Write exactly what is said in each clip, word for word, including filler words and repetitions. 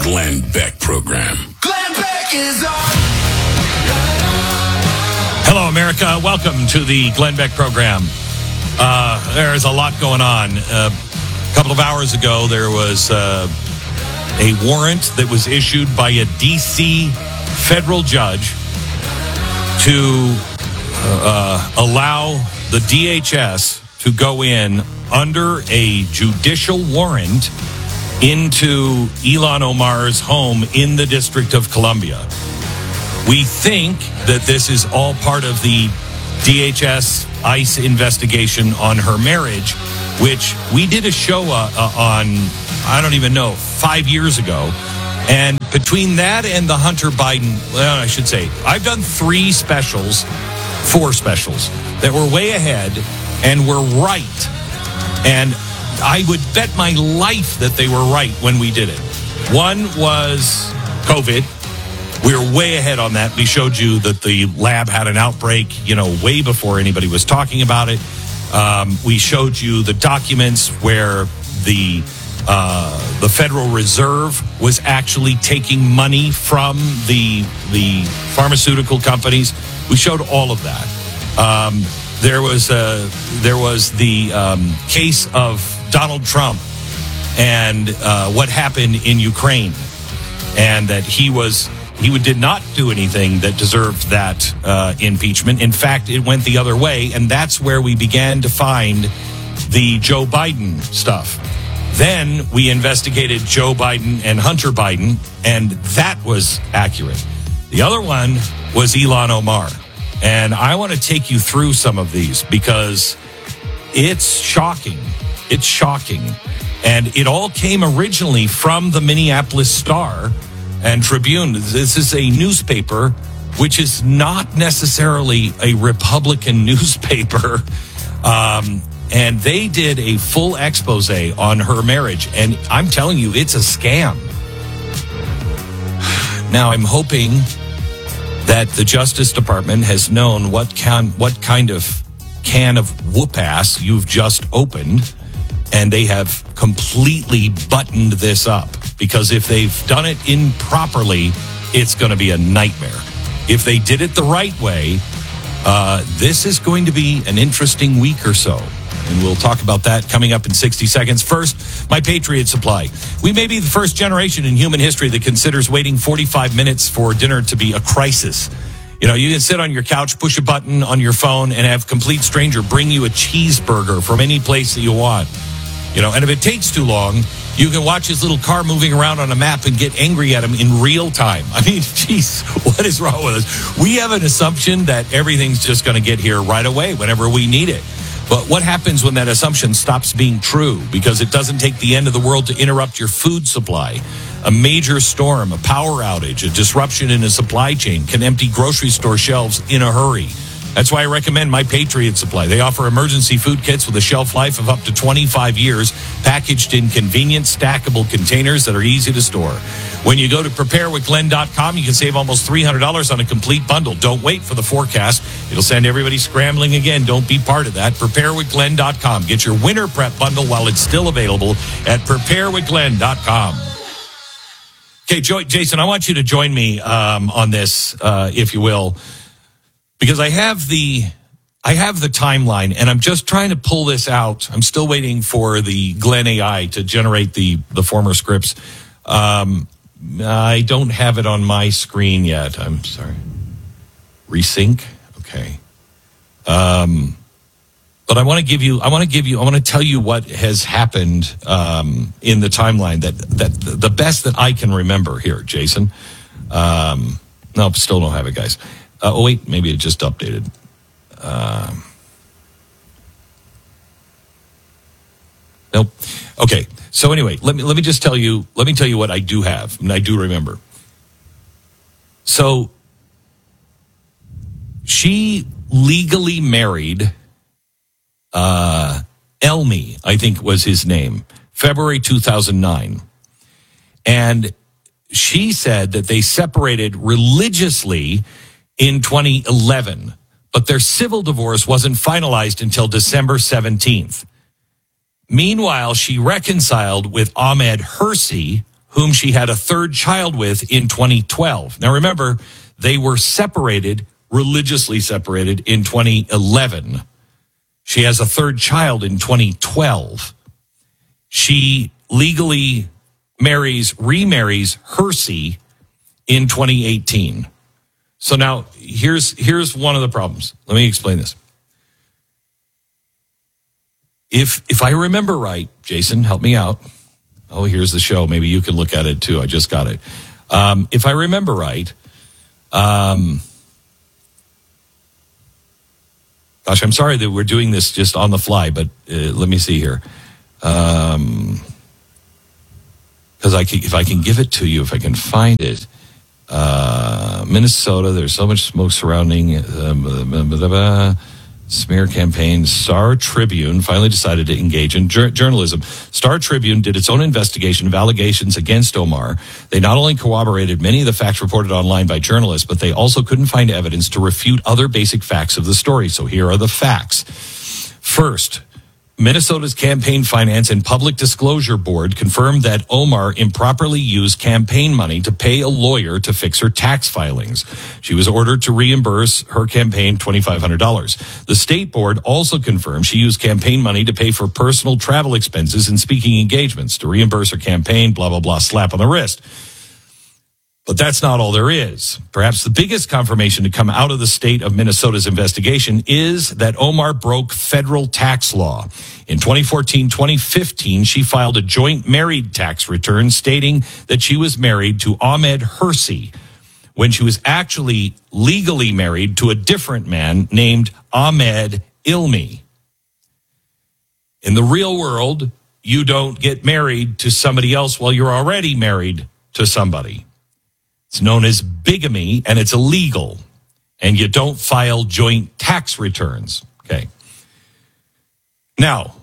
Glenn Beck Program. Glenn Beck is on. Hello, America. Welcome to the Glenn Beck Program. Uh, there's a lot going on. Uh, a couple of hours ago, there was uh, a warrant that was issued by a D C federal judge to uh, allow the D H S to go in under a judicial warrant into Ilhan Omar's home in the District of Columbia. We think that this is all part of the D H S ICE investigation on her marriage, which we did a show uh, uh, on, I don't even know, five years ago. And between that and the Hunter Biden, well, I should say, I've done three specials, four specials that were way ahead and were right. And I would bet my life that they were right when we did it. One was COVID. We were way ahead on that. We showed you that the lab had an outbreak, you know, way before anybody was talking about it. Um, we showed you the documents where the uh, the Federal Reserve was actually taking money from the the pharmaceutical companies. We showed all of that. Um, there was a, there was the um, case of Donald Trump and uh, what happened in Ukraine, and that he was he did not do anything that deserved that uh, impeachment. In fact, it went the other way, and that's where we began to find the Joe Biden stuff. Then we investigated Joe Biden and Hunter Biden, and that was accurate. The other one was Ilhan Omar, and I want to take you through some of these because it's shocking. It's shocking. And it all came originally from the Minneapolis Star and Tribune. This is a newspaper which is not necessarily a Republican newspaper. Um, and they did a full expose on her marriage. And I'm telling you, it's a scam. Now, I'm hoping that the Justice Department has known what can, what kind of can of whoop ass you've just opened, and they have completely buttoned this up, because if they've done it improperly, it's going to be a nightmare. If they did it the right way, uh, this is going to be an interesting week or so. And we'll talk about that coming up in sixty seconds. First, My Patriot Supply. We may be the first generation in human history that considers waiting forty-five minutes for dinner to be a crisis. You know, you can sit on your couch, push a button on your phone, and have a complete stranger bring you a cheeseburger from any place that you want. You know, and if it takes too long, you can watch his little car moving around on a map and get angry at him in real time. I mean, geez, what is wrong with us? We have an assumption that everything's just going to get here right away whenever we need it. But what happens when that assumption stops being true? Because it doesn't take the end of the world to interrupt your food supply. A major storm, a power outage, a disruption in a supply chain can empty grocery store shelves in a hurry. That's why I recommend My Patriot Supply. They offer emergency food kits with a shelf life of up to twenty-five years, packaged in convenient, stackable containers that are easy to store. When you go to prepare with glenn dot com, you can save almost three hundred dollars on a complete bundle. Don't wait for the forecast. It'll send everybody scrambling again. Don't be part of that. prepare with glenn dot com. Get your winter prep bundle while it's still available at prepare with glenn dot com. Okay, Jason, I want you to join me um, on this, uh, if you will. Because I have the I have the timeline, and I'm just trying to pull this out. I'm still waiting for the Glenn A I to generate the, the former scripts. Um, I don't have it on my screen yet. I'm sorry. Resync? Okay. Um, but I want to give you, I want to give you, I want to tell you what has happened um, in the timeline that, that the best that I can remember here, Jason. Um, no, still don't have it, guys. Uh, oh, wait, maybe it just updated. Um, nope. Okay. So anyway, let me let me just tell you, let me tell you what I do have, and I do remember. So she legally married uh, Elmi, I think was his name, February two thousand nine. And she said that they separated religiously in twenty eleven, but their civil divorce wasn't finalized until December seventeenth. Meanwhile, she reconciled with Ahmed Hersi, whom she had a third child with in twenty twelve. Now, remember, they were separated, religiously separated, in twenty eleven. She has a third child in twenty twelve. She legally marries, remarries Hersey in twenty eighteen. So now, here's here's one of the problems. Let me explain this. If if I remember right, Jason, help me out. Oh, here's the show. Maybe you can look at it too. I just got it. Um, if I remember right, um, gosh, I'm sorry that we're doing this just on the fly, but uh, let me see here. Um, because I can, if I can give it to you, if I can find it, uh, Minnesota. There's so much smoke surrounding. Uh, blah, blah, blah, blah. Smear campaign. Star Tribune finally decided to engage in jur- journalism. Star Tribune did its own investigation of allegations against Omar. They not only corroborated many of the facts reported online by journalists, but they also couldn't find evidence to refute other basic facts of the story. So here are the facts. First, Minnesota's Campaign Finance and Public Disclosure Board confirmed that Omar improperly used campaign money to pay a lawyer to fix her tax filings. She was ordered to reimburse her campaign twenty-five hundred dollars. The state board also confirmed she used campaign money to pay for personal travel expenses and speaking engagements to reimburse her campaign, blah, blah, blah, slap on the wrist. But that's not all there is. Perhaps the biggest confirmation to come out of the state of Minnesota's investigation is that Omar broke federal tax law. In twenty fourteen, twenty fifteen, she filed a joint married tax return stating that she was married to Ahmed Hersey when she was actually legally married to a different man named Ahmed Ilmi. In the real world, you don't get married to somebody else while you're already married to somebody. It's known as bigamy, and it's illegal. And you don't file joint tax returns. Okay. Now,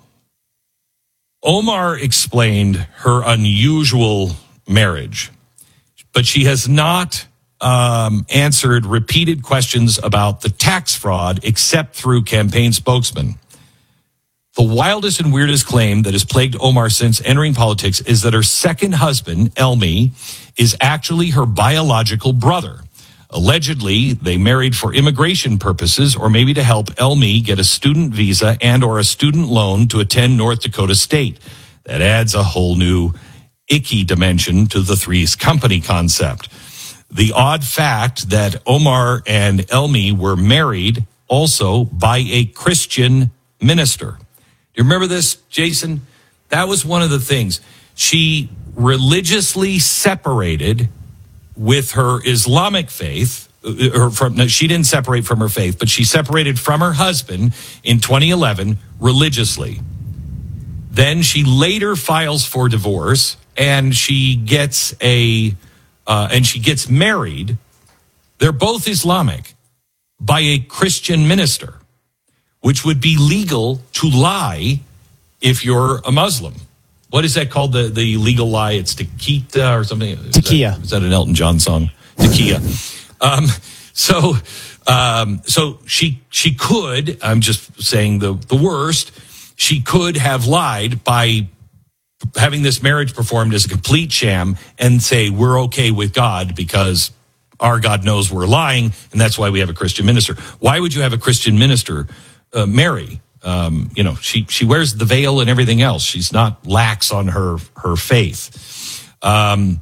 Omar explained her unusual marriage, but she has not um, answered repeated questions about the tax fraud except through campaign spokesmen. The wildest and weirdest claim that has plagued Omar since entering politics is that her second husband, Elmi, is actually her biological brother. Allegedly, they married for immigration purposes or maybe to help Elmi get a student visa and or a student loan to attend North Dakota State. That adds a whole new icky dimension to the Three's Company concept. The odd fact that Omar and Elmi were married also by a Christian minister. You remember this, Jason? That was one of the things. She religiously separated with her Islamic faith. Or from, no, she didn't separate from her faith, but she separated from her husband in twenty eleven religiously. Then she later files for divorce, and she gets a uh, and she gets married. They're both Islamic by a Christian minister, which would be legal to lie if you're a Muslim. What is that called? The, the legal lie? It's Tequila or something? Is Tequila. That, is that an Elton John song? Tequila. um, so, um, so she, she could, I'm just saying the, the worst, she could have lied by having this marriage performed as a complete sham and say, we're okay with God because our God knows we're lying, and that's why we have a Christian minister. Why would you have a Christian minister uh, marry? Um, you know, she she wears the veil and everything else. She's not lax on her her faith. Um,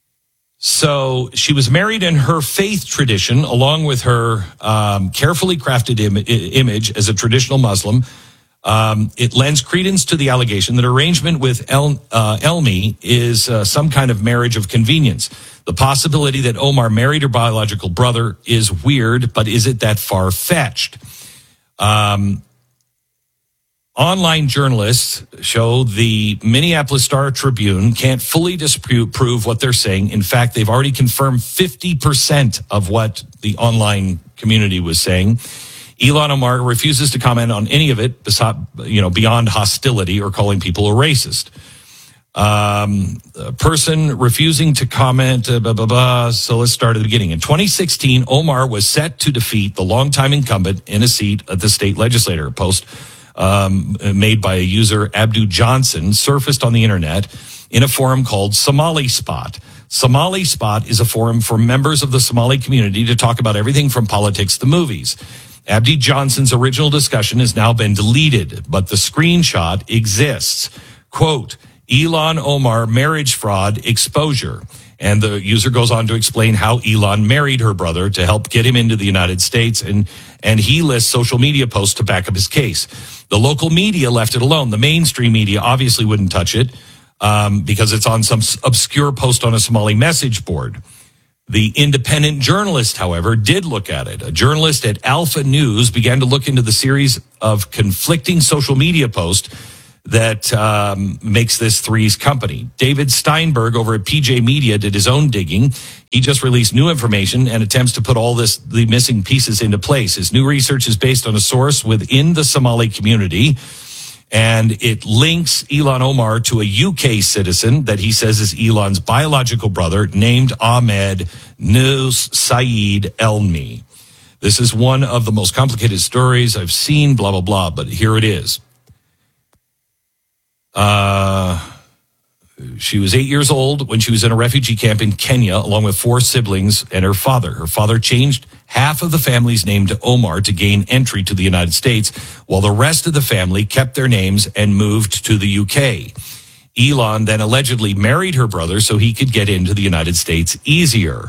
so she was married in her faith tradition, along with her um, carefully crafted Im- image as a traditional Muslim. Um, it lends credence to the allegation that arrangement with El, uh, Elmi is uh, some kind of marriage of convenience. The possibility that Omar married her biological brother is weird, but is it that far-fetched? Um, online journalists show the Minneapolis Star-Tribune can't fully disprove what they're saying. In fact, they've already confirmed fifty percent of what the online community was saying. Ilhan Omar refuses to comment on any of it, you know, beyond hostility or calling people a racist. Um, a person refusing to comment, uh, blah, blah, blah. So let's start at the beginning. In twenty sixteen, Omar was set to defeat the longtime incumbent in a seat at the state legislature. A post um, made by a user, Abdu Johnson, surfaced on the internet in a forum called Somali Spot. Somali Spot is a forum for members of the Somali community to talk about everything from politics to movies. Abdi Johnson's original discussion has now been deleted, but the screenshot exists. Quote, Ilhan Omar marriage fraud exposure. And the user goes on to explain how Elon married her brother to help get him into the United States. And, and he lists social media posts to back up his case. The local media left it alone. The mainstream media obviously wouldn't touch it um, because it's on some obscure post on a Somali message board. The independent journalist, however, did look at it. A journalist at Alpha News began to look into the series of conflicting social media posts that um, makes this Three's company. David Steinberg over at P J Media did his own digging. He just released new information and attempts to put all this, the missing pieces into place. His new research is based on a source within the Somali community, and it links Ilhan Omar to a U K citizen that he says is Elon's biological brother named Ahmed Nus Saeed Elmi. This is one of the most complicated stories I've seen, blah, blah, blah, but here it is. Uh, she was eight years old when she was in a refugee camp in Kenya, along with four siblings and her father. Her father changed half of the family's name to Omar to gain entry to the United States, while the rest of the family kept their names and moved to the U K. Elon then allegedly married her brother so he could get into the United States easier.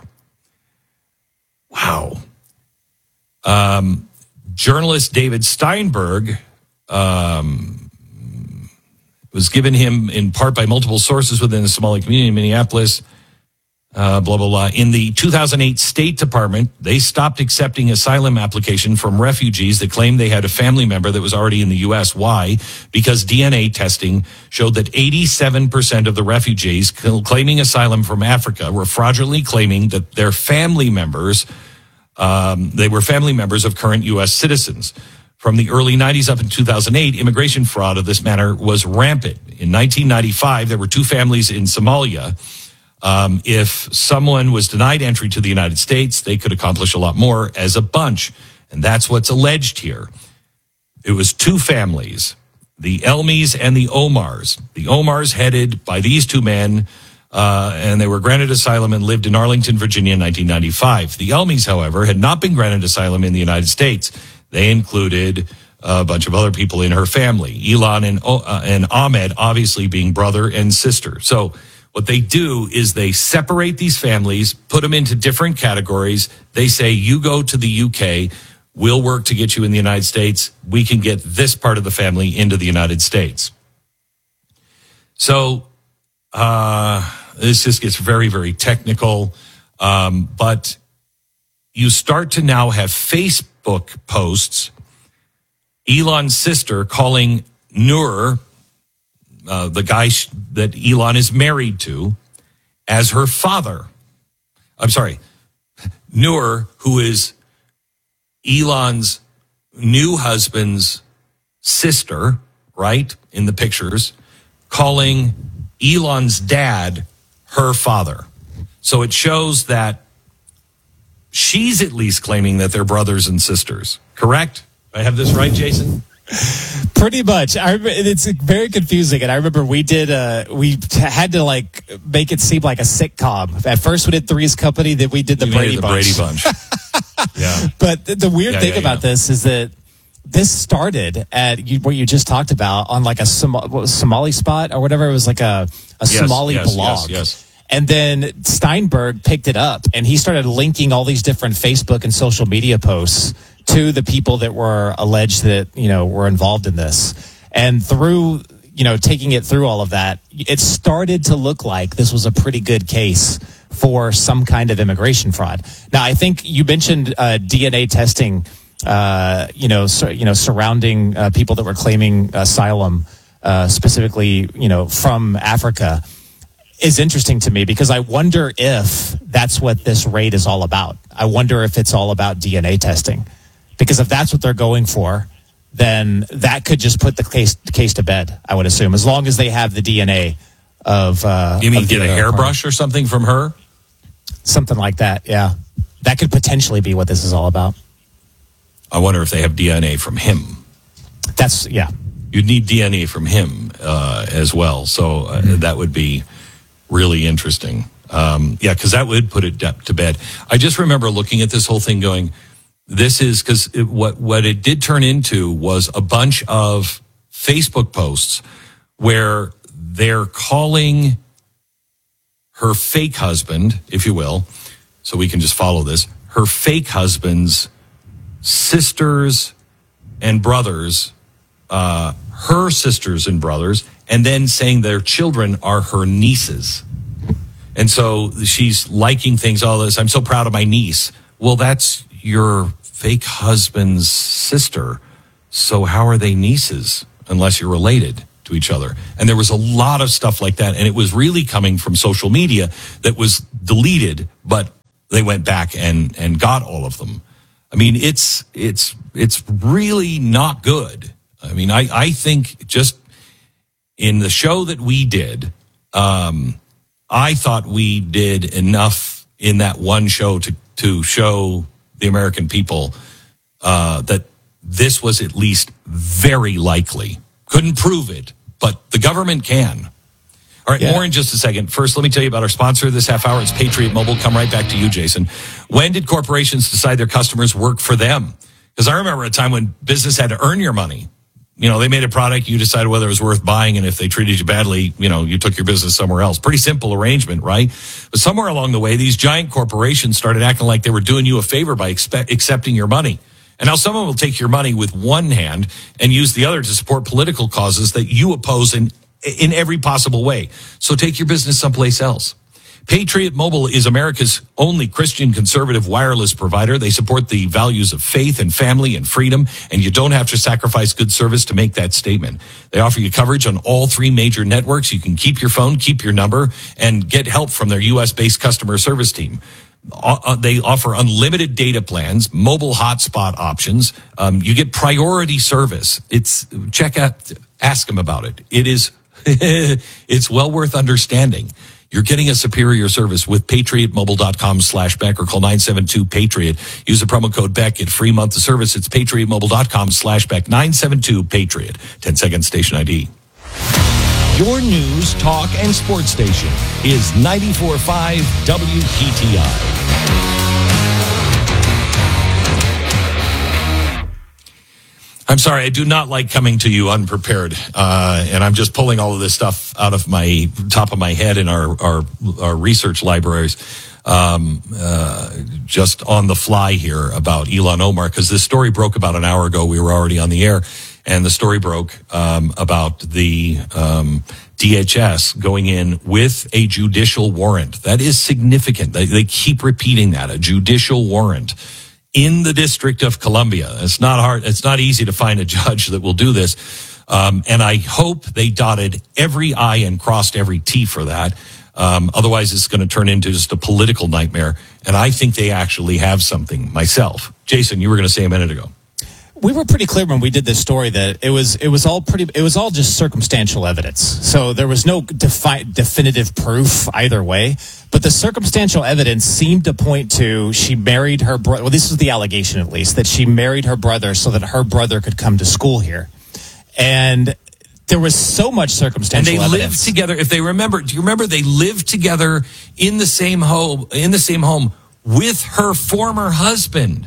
Wow. Um, journalist David Steinberg, um, was given him in part by multiple sources within the Somali community in Minneapolis, uh, blah, blah, blah. In the two thousand eight State Department, they stopped accepting asylum application from refugees that claimed they had a family member that was already in the U S. Why? Because D N A testing showed that eighty-seven percent of the refugees claiming asylum from Africa were fraudulently claiming that their family members, um, they were family members of current U S citizens. From the early nineties up in two thousand eight, immigration fraud of this manner was rampant. In nineteen ninety-five, there were two families in Somalia. Um, if someone was denied entry to the United States, they could accomplish a lot more as a bunch. And that's what's alleged here. It was two families, the Elmis and the Omars. The Omars headed by these two men, uh, and they were granted asylum and lived in Arlington, Virginia in nineteen ninety-five. The Elmis, however, had not been granted asylum in the United States. They included a bunch of other people in her family, Elon and, uh, and Ahmed, obviously being brother and sister. So what they do is they separate these families, put them into different categories. They say, you go to the U K, we'll work to get you in the United States. We can get this part of the family into the United States. So uh, this just gets very, very technical. Um, but you start to now have Facebook book posts, Elon's sister calling Nur, uh, the guy sh- that Elon is married to, as her father. I'm sorry, Nur, who is Elon's new husband's sister, right, in the pictures, calling Elon's dad her father. So it shows that she's at least claiming that they're brothers and sisters. Correct? I have this right, Jason? Pretty much. I remember, it's very confusing, and I remember we did. Uh, we t- had to like make it seem like a sitcom. At first, we did Three's Company, then we did the You Brady the Bunch. Brady Bunch. Yeah. But the, the weird Yeah, thing yeah, about yeah. this is that this started at you, what you just talked about on like a Som- what was Somali Spot or whatever. It was like a, a Yes, Somali yes, blog. yes, yes. And then Steinberg picked it up, and he started linking all these different Facebook and social media posts to the people that were alleged that, you know, were involved in this. And through, you know, taking it through all of that, it started to look like this was a pretty good case for some kind of immigration fraud. Now, I think you mentioned uh, D N A testing, uh, you know, sur- you know, surrounding uh, people that were claiming asylum, uh, specifically, you know, from Africa. Is interesting to me because I wonder if that's what this raid is all about. I wonder if it's all about D N A testing, because if that's what they're going for, then that could just put the case case to bed, I would assume, as long as they have the D N A of. Uh, You mean of get the, a uh, hairbrush or something from her? something like that? Yeah, that could potentially be what this is all about. I wonder if they have D N A from him. That's yeah, you'd need D N A from him uh, as well. So uh, mm-hmm. that would be really interesting. Um, yeah, because that would put it to bed. I just remember looking at this whole thing going, this is because what, what it did turn into was a bunch of Facebook posts where they're calling her fake husband, if you will, so we can just follow this, her fake husband's sisters and brothers, uh, her sisters and brothers, and then saying their children are her nieces. And so she's liking things, all this. I'm so proud of my niece. Well, that's your fake husband's sister. So how are they nieces unless you're related to each other? And there was a lot of stuff like that. And it was really coming from social media that was deleted, but they went back and, and got all of them. I mean, it's, it's, it's really not good. I mean, I, I think just in the show that we did, um, I thought we did enough in that one show to, to show the American people uh, that this was at least very likely. Couldn't prove it, but the government can. All right, yeah. More in just a second. First, let me tell you about our sponsor this half hour. It's Patriot Mobile. Come right back to you, Jason. When did corporations decide their customers work for them? Because I remember a time when business had to earn your money. You know, they made a product, you decided whether it was worth buying, and if they treated you badly, you know, you took your business somewhere else. Pretty simple arrangement, right? But somewhere along the way, these giant corporations started acting like they were doing you a favor by expe- accepting your money. And now someone will take your money with one hand and use the other to support political causes that you oppose in, in every possible way. So take your business someplace else. Patriot Mobile is America's only Christian conservative wireless provider. They support the values of faith and family and freedom, and you don't have to sacrifice good service to make that statement. They offer you coverage on all three major networks. You can keep your phone, keep your number, and get help from their U S-based customer service team. Uh, they offer unlimited data plans, mobile hotspot options. Um, you get priority service. It's check out, ask them about it. It is, it's well worth understanding. You're getting a superior service with patriotmobile.com slash Beck or call nine seven two Patriot. Use the promo code Beck. Get free month of service. It's patriotmobile.com slash Beck. nine seven two Patriot. ten second station I D. Your news, talk, and sports station is ninety-four point five W P T I. I'm sorry, I do not like coming to you unprepared, uh, and I'm just pulling all of this stuff out of my top of my head in our our, our research libraries, um, uh, just on the fly here about Ilhan Omar, because this story broke about an hour ago. We were already on the air, and the story broke um, about the um, D H S going in with a judicial warrant. That is significant. They, they keep repeating that, a judicial warrant. In the District of Columbia. It's not hard. It's not easy to find a judge that will do this. Um, and I hope they dotted every I and crossed every T for that. Um, otherwise, it's going to turn into just a political nightmare. And I think they actually have something myself. Jason, you were going to say a minute ago. We were pretty clear when we did this story that it was it was all pretty it was all just circumstantial evidence. So there was no defi- definitive proof either way. But the circumstantial evidence seemed to point to she married her brother. Well, this is the allegation at least, that she married her brother so that her brother could come to school here. And there was so much circumstantial evidence. And they evidence. lived together. If they remember, do you remember they lived together in the same home in the same home with her former husband?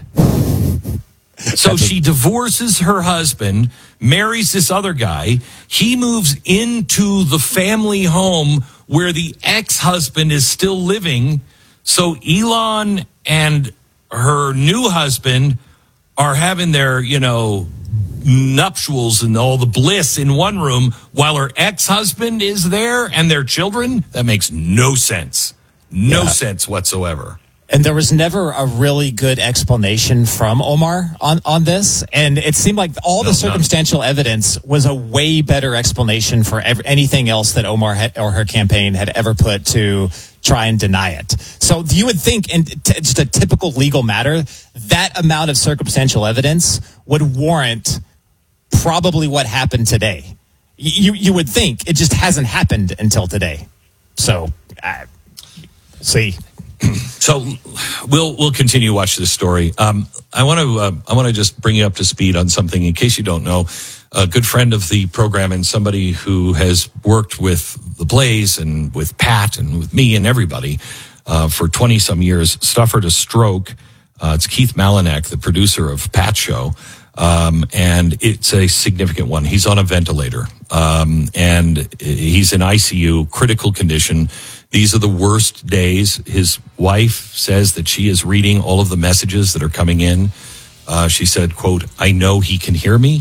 So she divorces her husband, marries this other guy. He moves into the family home where the ex-husband is still living. So Ilhan and her new husband are having their, you know, nuptials and all the bliss in one room while her ex-husband is there and their children. That makes no sense. No yeah. sense whatsoever. And there was never a really good explanation from Omar on, on this. And it seemed like all the no, circumstantial none. evidence was a way better explanation for every, anything else that Omar had, or her campaign had ever put to try and deny it. So you would think in t- just a typical legal matter, that amount of circumstantial evidence would warrant probably what happened today. You, you would think. It just hasn't happened until today. So, uh, see. So we'll we'll continue to watch this story. Um, I want to uh, I want to just bring you up to speed on something in case you don't know. a good friend of the program and somebody who has worked with the Blaze and with Pat and with me and everybody uh, for twenty some years, suffered a stroke. Uh, it's Keith Malinak, the producer of Pat's show. Um, and it's a significant one. He's on a ventilator. Um, and he's in I C U, critical condition. These are the worst days. His wife says that she is reading all of the messages that are coming in. Uh, she said, quote, I know he can hear me.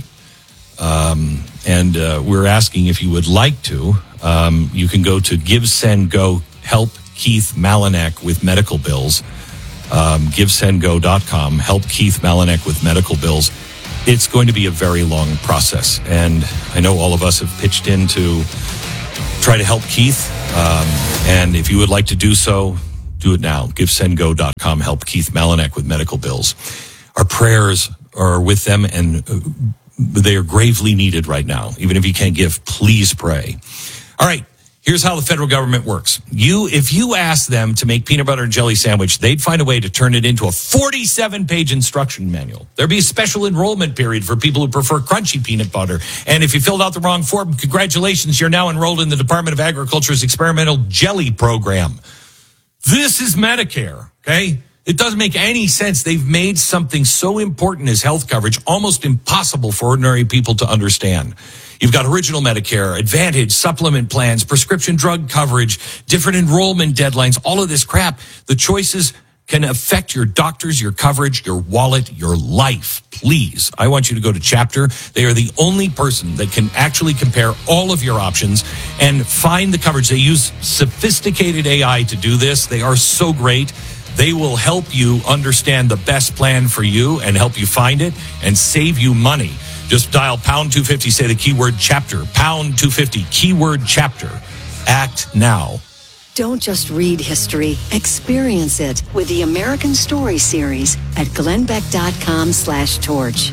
Um, and, uh, we're asking if you would like to, um, you can go to Give, Send, Go, help Keith Malinak with medical bills. Um, give send go dot com, help Keith Malinak with medical bills. It's going to be a very long process. And I know all of us have pitched in to try to help Keith. Um, and if you would like to do so, do it now. give send go dot com, help Keith Malinak with medical bills. Our prayers are with them, and they are gravely needed right now. Even if you can't give, please pray. All right. Here's how the federal government works. You, if you ask them to make peanut butter and jelly sandwich, they'd find a way to turn it into a forty-seven page instruction manual. There'd be a special enrollment period for people who prefer crunchy peanut butter. And if you filled out the wrong form, congratulations, you're now enrolled in the Department of Agriculture's experimental jelly program. This is Medicare, okay? It doesn't make any sense. They've made something so important as health coverage almost impossible for ordinary people to understand. You've got original Medicare, Advantage, supplement plans, prescription drug coverage, different enrollment deadlines, all of this crap. The choices can affect your doctors, your coverage, your wallet, your life. Please, I want you to go to Chapter. They are the only person that can actually compare all of your options and find the coverage. They use sophisticated A I to do this. They are so great. They will help you understand the best plan for you and help you find it and save you money. Just dial pound two fifty, say the keyword chapter, pound two fifty, keyword chapter. Act now. Don't just read history, experience it with the American Story series at glenbeck.com slash torch.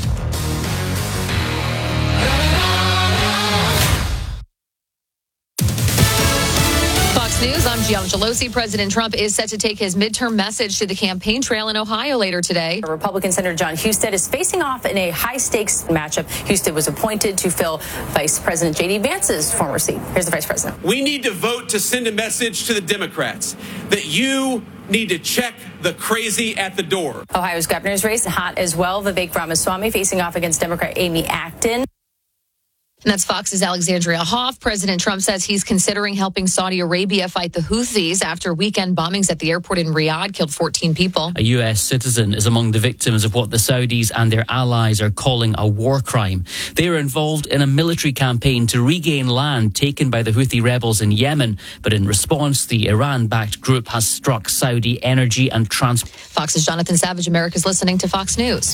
News, I'm Gianna Gelosi. President Trump is set to take his midterm message to the campaign trail in Ohio later today. Republican Senator John Husted is facing off in a high-stakes matchup. Husted was appointed to fill Vice President J D Vance's former seat. Here's the Vice President. We need to vote to send a message to the Democrats that you need to check the crazy at the door. Ohio's governor's race hot as well. Vivek Ramaswamy facing off against Democrat Amy Acton. And that's Fox's Alexandria Hoff. President Trump says he's considering helping Saudi Arabia fight the Houthis after weekend bombings at the airport in Riyadh killed fourteen people. A U S citizen is among the victims of what the Saudis and their allies are calling a war crime. They are involved in a military campaign to regain land taken by the Houthi rebels in Yemen. But in response, the Iran-backed group has struck Saudi energy and transport. Fox's Jonathan Savage. America's listening to Fox News.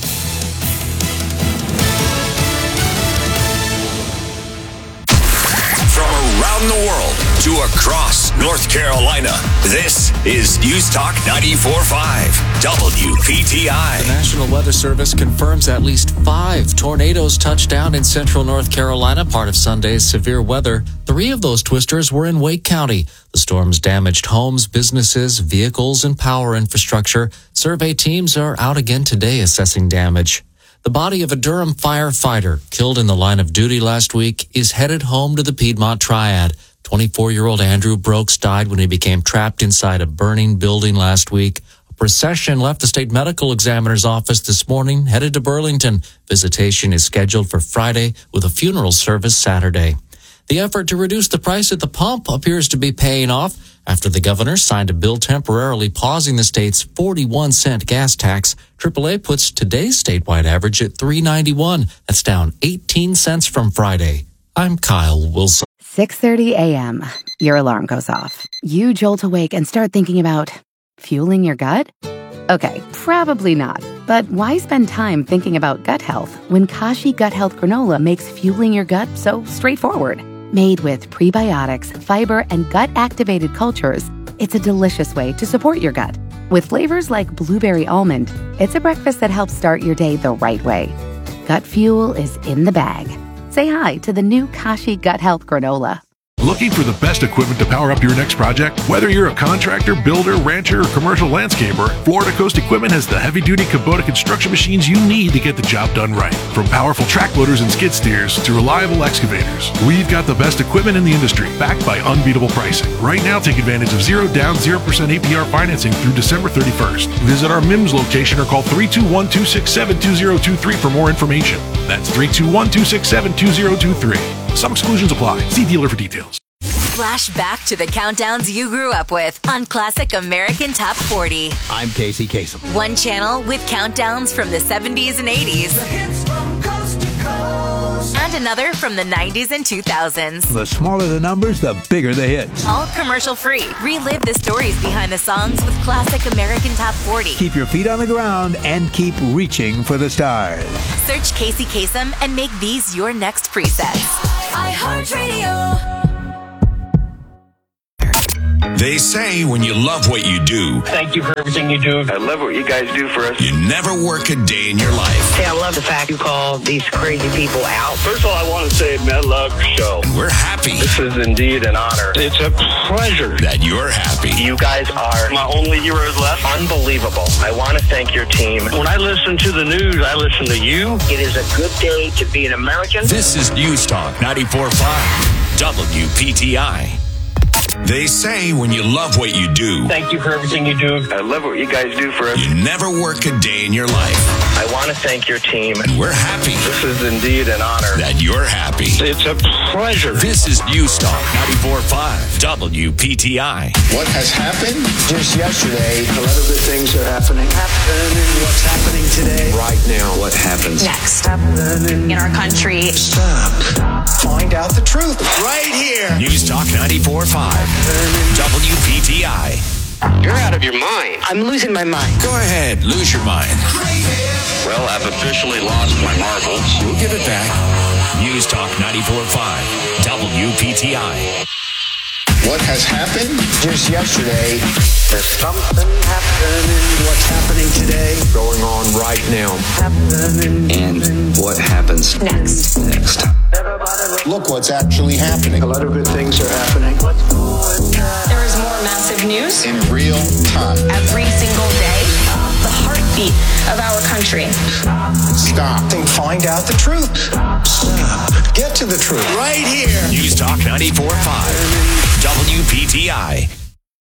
Around the world to across North Carolina, this is News Talk ninety-four point five W P T I. The National Weather Service confirms at least five tornadoes touched down in central North Carolina, part of Sunday's severe weather. Three of those twisters were in Wake County. The storms damaged homes, businesses, vehicles, and power infrastructure. Survey teams are out again today assessing damage. The body of a Durham firefighter killed in the line of duty last week is headed home to the Piedmont Triad. twenty-four-year-old Andrew Brooks died when he became trapped inside a burning building last week. A procession left the state medical examiner's office this morning, headed to Burlington. Visitation is scheduled for Friday with a funeral service Saturday. The effort to reduce the price at the pump appears to be paying off after the governor signed a bill temporarily pausing the state's forty-one cent gas tax. triple A puts today's statewide average at three ninety-one. That's down eighteen cents from Friday. I'm Kyle Wilson. six thirty a.m. Your alarm goes off. You jolt awake and start thinking about fueling your gut? Okay, probably not. But why spend time thinking about gut health when Kashi Gut Health Granola makes fueling your gut so straightforward? Made with prebiotics, fiber, and gut-activated cultures, it's a delicious way to support your gut. With flavors like blueberry almond, it's a breakfast that helps start your day the right way. Gut fuel is in the bag. Say hi to the new Kashi Gut Health Granola. Looking for the best equipment to power up your next project? Whether you're a contractor, builder, rancher, or commercial landscaper, Florida Coast Equipment has the heavy-duty Kubota construction machines you need to get the job done right. From powerful track loaders and skid steers to reliable excavators, we've got the best equipment in the industry, backed by unbeatable pricing. Right now, take advantage of zero down, zero percent A P R financing through December thirty-first. Visit our M I M S location or call three two one, two six seven, two zero two three for more information. That's three two one, two six seven, two zero two three. Some exclusions apply. See dealer for details. Flash back to the countdowns you grew up with on Classic American Top forty. I'm Casey Kasem. One channel with countdowns from the seventies and eighties. The hits from coast to coast. And another from the nineties and two thousands. The smaller the numbers, the bigger the hits. All commercial free. Relive the stories behind the songs with Classic American Top forty. Keep your feet on the ground and keep reaching for the stars. Search Casey Kasem and make these your next presets. iHeartRadio. They say when you love what you do, thank you for everything you do. I love what you guys do for us. You never work a day in your life. Hey, I love the fact you call these crazy people out. First of all, I want to say, man, I love your show. And we're happy. This is indeed an honor. It's a pleasure that you're happy. You guys are my only heroes left. Unbelievable. I want to thank your team. When I listen to the news, I listen to you. It is a good day to be an American. This is News Talk ninety-four point five W P T I. They say when you love what you do, thank you for everything you do. I love what you guys do for us. You never work a day in your life. I want to thank your team. And we're happy. This is indeed an honor. That you're happy. It's a pleasure. This is News Talk ninety-four point five W P T I. What has happened? Just yesterday, a lot of good things are happening. Happening. What's happening today? Right now, what happens? Next. Happening in our country. Stop. Find out the truth. Right here. News Talk ninety-four point five W P T I. You're out of your mind. I'm losing my mind. Go ahead, lose your mind. Well, I've officially lost my marbles. We'll give it back. News Talk ninety-four point five W P T I. What has happened? Just yesterday, there's something happening. What's happening today? Going on right now. Happening. And what happens Next. next? Look what's actually happening. A lot of good things are happening. There is more massive news In real time. every single day. The heartbeat of our country. Stop and find out the truth. Stop. Get to the truth. Right here. News Talk ninety-four point five W P T I.